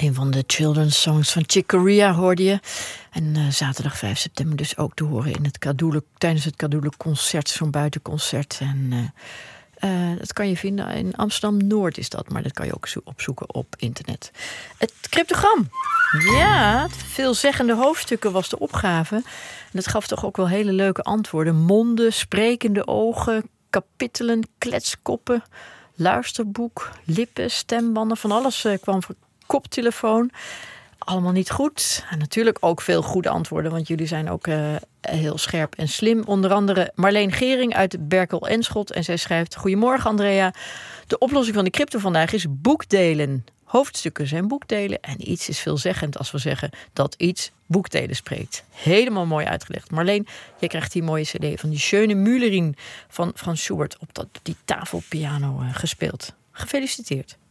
Een van de children's songs van Chick Corea hoorde je. En zaterdag 5 september dus ook te horen in tijdens het Kadoele concert, zo'n buitenconcert. En dat kan je vinden in Amsterdam-Noord is dat, maar dat kan je ook opzoeken op internet. Het cryptogram. Ja, het veelzeggende hoofdstukken was de opgave. En dat gaf toch ook wel hele leuke antwoorden. Monden, sprekende ogen, kapittelen, kletskoppen, luisterboek, lippen, stembanden, van alles kwam van koptelefoon. Allemaal niet goed. En natuurlijk ook veel goede antwoorden, want jullie zijn ook heel scherp en slim. Onder andere Marleen Gering uit Berkel-Enschot. En zij schrijft: Goedemorgen Andrea. De oplossing van de crypto vandaag is boekdelen. Hoofdstukken zijn boekdelen en iets is veelzeggend als we zeggen dat iets boekdelen spreekt. Helemaal mooi uitgelegd. Marleen, jij krijgt die mooie cd van die Schöne Müllerin van Schubert op die tafelpiano gespeeld. Gefeliciteerd.